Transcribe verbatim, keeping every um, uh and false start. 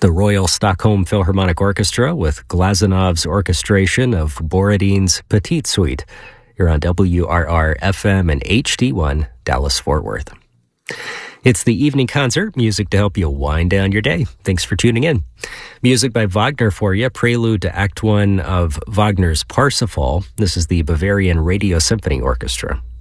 The Royal Stockholm Philharmonic Orchestra with Glazanov's orchestration of Borodin's Petite Suite. You're on W R R F M and H D one, Dallas-Fort Worth. It's the evening concert, music to help you wind down your day. Thanks for tuning in. Music by Wagner for you, prelude to Act One of Wagner's Parsifal. This is the Bavarian Radio Symphony Orchestra.